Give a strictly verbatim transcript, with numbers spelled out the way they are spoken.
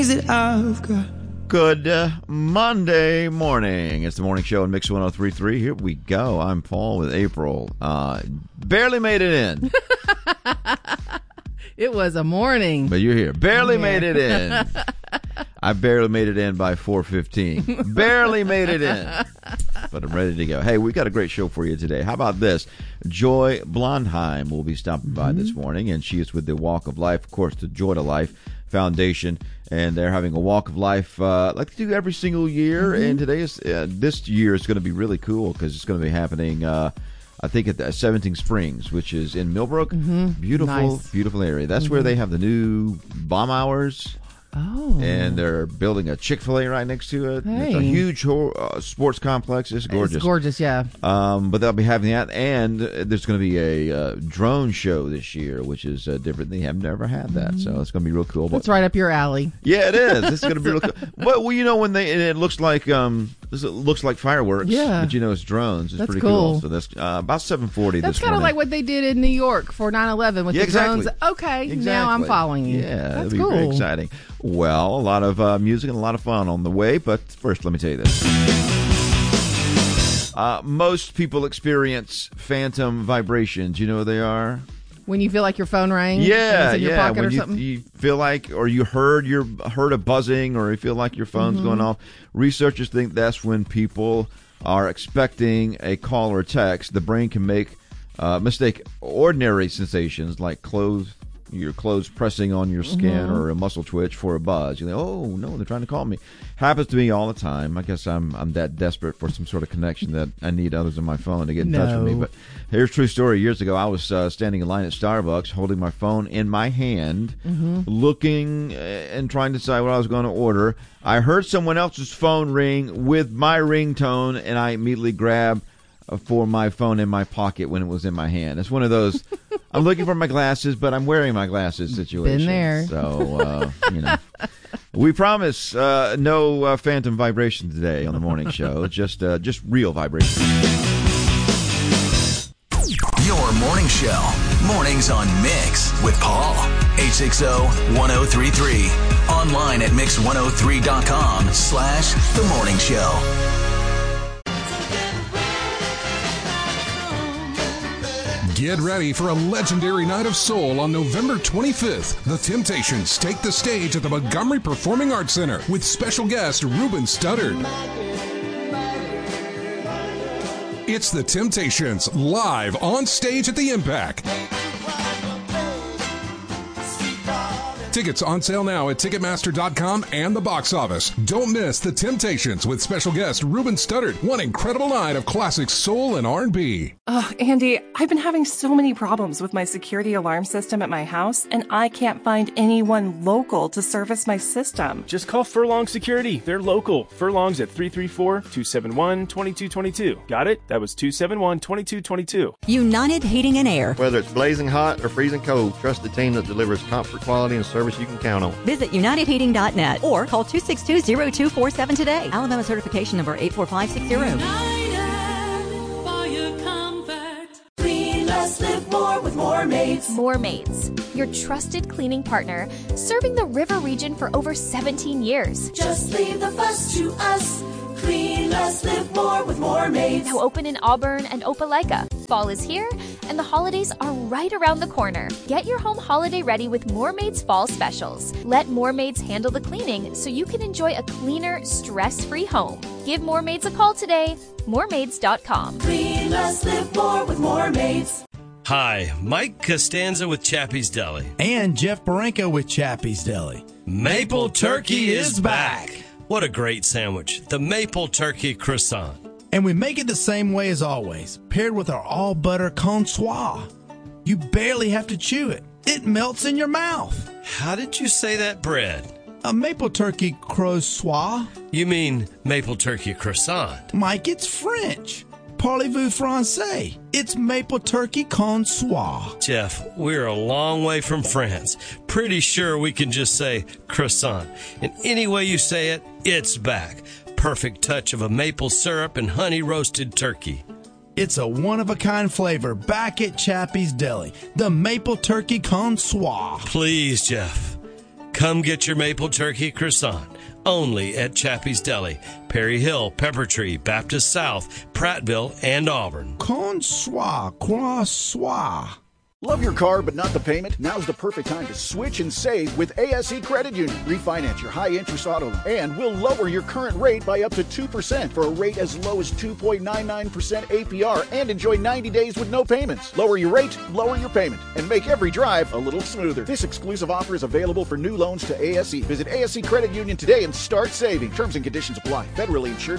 I've got. Good uh, Monday morning. It's the morning show on Mix one oh three point three. Here we go. I'm Paul with April. Uh, barely made it in. It was a morning. But you're here. Barely yeah. made it in. I barely made it in by four fifteen. Barely made it in. But I'm ready to go. Hey, we got a great show for you today. How about this? Joy Blondheim will be stopping by mm-hmm. this morning, and she is with the Walk of Life, of course, the Joy to Life Foundation, and they're having a walk of life uh, like they do every single year. Mm-hmm. And today is uh, this year is going to be really cool because it's going to be happening. Uh, I think at the Seventeen Springs, which is in Millbrook. Mm-hmm. Beautiful, nice. beautiful area. That's mm-hmm. where they have the new bomb hours. Oh. And they're building a Chick-fil-A right next to it. Hey. It's a huge uh, sports complex. It's gorgeous. It's gorgeous, yeah. Um, but they'll be having that. And there's going to be a uh, drone show this year, which is uh, different. They have never had that. So it's going to be real cool. That's right up your alley. Yeah, it is. It's going to be real cool. But, well, you know, when they, it looks like um, it looks like fireworks. Yeah. But, you know, it's drones. It's that's pretty cool. cool. So that's uh, about seven forty that's this morning. That's kind of like what they did in New York for nine eleven with yeah, the exactly. drones. Okay, exactly. now I'm following you. Yeah, that's it'll be cool. very exciting. Well, a lot of uh, music and a lot of fun on the way, but first let me tell you this. Uh, most people experience phantom vibrations. You know what they are? When you feel like your phone rang? Yeah, in your yeah. pocket When or you, something? you feel like, or you heard your heard a buzzing, or you feel like your phone's mm-hmm. going off. Researchers think that's when people are expecting a call or text. The brain can make uh, mistake ordinary sensations like clothes. Your clothes pressing on your skin mm-hmm. or a muscle twitch for a buzz. You think, oh, no, they're trying to call me. Happens to me all the time. I guess I'm I'm that desperate for some sort of connection that I need others on my phone to get in no. touch with me. But here's a true story. Years ago, I was uh, standing in line at Starbucks, holding my phone in my hand, mm-hmm. looking and trying to decide what I was going to order. I heard someone else's phone ring with my ringtone, and I immediately grabbed for my phone in my pocket when it was in my hand. It's one of those, I'm looking for my glasses, but I'm wearing my glasses situation. Been there. So, uh, you know. We promise uh, no uh, phantom vibration today on the morning show. Just uh, just real vibration. Your morning show. Mornings on Mix with Paul. eight six zero, one zero three three. Online at mix one oh three dot com slash the morning show. Get ready for a legendary night of soul on November twenty-fifth. The Temptations take the stage at the Montgomery Performing Arts Center with special guest Ruben Studdard. It's the Temptations live on stage at the Impact. Tickets on sale now at Ticketmaster dot com and the box office. Don't miss The Temptations with special guest Ruben Studdard. One incredible night of classic soul and R and B. Oh, Andy, I've been having so many problems with my security alarm system at my house, and I can't find anyone local to service my system. Just call Furlong Security. They're local. Furlong's at three three four, two seven one, two two two two. Got it? That was two seven one, two two two two. United Heating and Air. Whether it's blazing hot or freezing cold, trust the team that delivers comfort, quality, and service you can count on. Visit united heating dot net or call two six two, zero two four seven today. Alabama certification number eight four five six zero. Live more with More Maids. More Maids, your trusted cleaning partner, serving the river region for over seventeen years. Just leave the fuss to us. Clean less, live more with More Maids. Now open in Auburn and Opelika. Fall is here, and the holidays are right around the corner. Get your home holiday ready with More Maids Fall Specials. Let More Maids handle the cleaning so you can enjoy a cleaner, stress-free home. Give More Maids a call today. more maids dot com. Clean less, live more with More Maids. Hi, Mike Costanza with Chappie's Deli. And Jeff Baranko with Chappie's Deli. Maple Turkey is back. What a great sandwich. The Maple Turkey Croissant. And we make it the same way as always, paired with our all-butter consoir. You barely have to chew it. It melts in your mouth. How did you say that bread? A Maple Turkey Croissant. You mean Maple Turkey Croissant? Mike, it's French. Parlez-vous français? It's Maple Turkey Consoir. Jeff, we're a long way from France. Pretty sure we can just say croissant. And any way you say it, it's back. Perfect touch of a maple syrup and honey roasted turkey. It's a one-of-a-kind flavor back at Chappie's Deli. The Maple Turkey Consoir. Please, Jeff. Come get your maple turkey croissant. Only at Chappie's Deli, Perry Hill, Pepper Tree, Baptist South, Prattville, and Auburn. Consoir, croissant. Love your car but not the payment? Now's the perfect time to switch and save with A S E Credit Union. Refinance your high-interest auto loan, and we'll lower your current rate by up to two percent for a rate as low as two point nine nine percent A P R and enjoy ninety days with no payments. Lower your rate, lower your payment, and make every drive a little smoother. This exclusive offer is available for new loans to A S E. Visit A S E Credit Union today and start saving. Terms and conditions apply. Federally insured